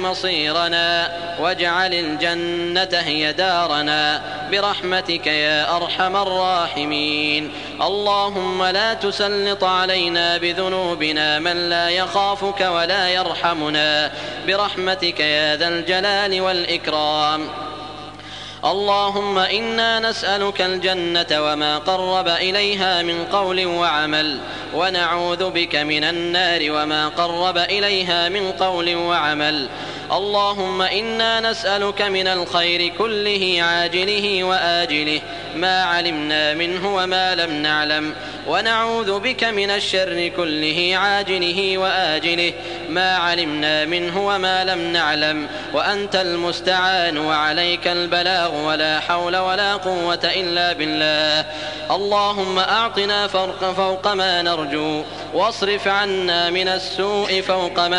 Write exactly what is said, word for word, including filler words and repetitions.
مصيرنا واجعل الجنة هي دارنا برحمتك يا أرحم الراحمين. اللهم لا تسلط علينا بذنوبنا من لا يخافك ولا يرحمنا برحمتك يا ذا الجلال والإكرام. اللهم إنا نسألك الجنة وما قرب إليها من قول وعمل، ونعوذ بك من النار وما قرب إليها من قول وعمل. اللهم إنا نسألك من الخير كله عاجله وآجله ما علمنا منه وما لم نعلم، ونعوذ بك من الشر كله عاجله وآجله ما علمنا منه وما لم نعلم، وأنت المستعان وعليك البلاغ ولا حول ولا قوة إلا بالله. اللهم أعطنا فوق ما نرجو واصرف عنا من السوء فوق ما